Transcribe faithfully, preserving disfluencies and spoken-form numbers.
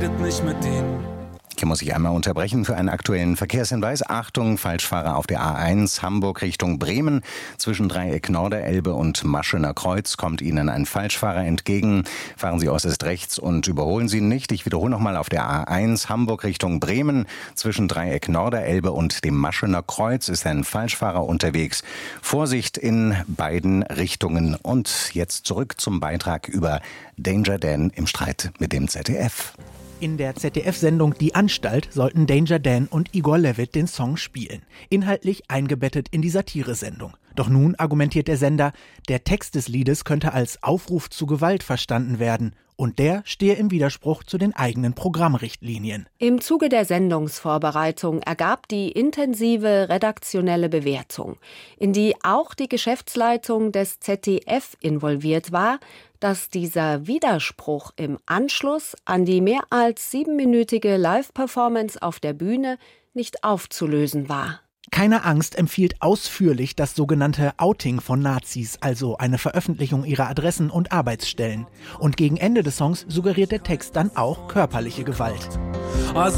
redet nicht mit ihnen. Hier muss ich einmal unterbrechen für einen aktuellen Verkehrshinweis. Achtung, Falschfahrer auf der A eins, Hamburg Richtung Bremen. Zwischen Dreieck Norderelbe und Maschener Kreuz kommt Ihnen ein Falschfahrer entgegen. Fahren Sie äußerst rechts und überholen Sie ihn nicht. Ich wiederhole nochmal auf der A eins, Hamburg Richtung Bremen. Zwischen Dreieck Norderelbe und dem Maschener Kreuz ist ein Falschfahrer unterwegs. Vorsicht in beiden Richtungen. Und jetzt zurück zum Beitrag über Danger Dan im Streit mit dem Z D F. In der Z D F-Sendung Die Anstalt sollten Danger Dan und Igor Levit den Song spielen. Inhaltlich eingebettet in die Satiresendung. Doch nun argumentiert der Sender, der Text des Liedes könnte als Aufruf zu Gewalt verstanden werden. Und der stehe im Widerspruch zu den eigenen Programmrichtlinien. Im Zuge der Sendungsvorbereitung ergab die intensive redaktionelle Bewertung, in die auch die Geschäftsleitung des Z D F involviert war, dass dieser Widerspruch im Anschluss an die mehr als siebenminütige Live-Performance auf der Bühne nicht aufzulösen war. Keine Angst empfiehlt ausführlich das sogenannte Outing von Nazis, also eine Veröffentlichung ihrer Adressen und Arbeitsstellen. Und gegen Ende des Songs suggeriert der Text dann auch körperliche Gewalt.